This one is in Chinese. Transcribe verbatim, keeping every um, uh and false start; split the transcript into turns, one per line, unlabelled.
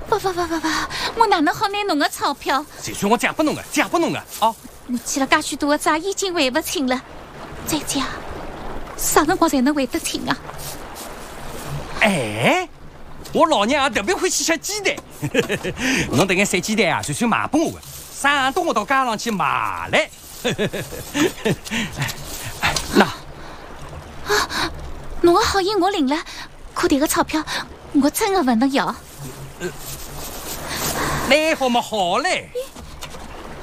不不不不不，我哪能好拿侬个钞票？
谁说我借拨侬个？借拨侬个哦！
我欠了介许多的债，已经还不清了。再借，啥辰光才能还得清啊？
哎，我老娘也特别欢喜吃鸡蛋，侬等眼散鸡蛋啊，随便卖拨我个，啥都我到街上去买来。那
啊，侬个好意我领了，可迭个钞票我真的不能要。
来好么好嘞。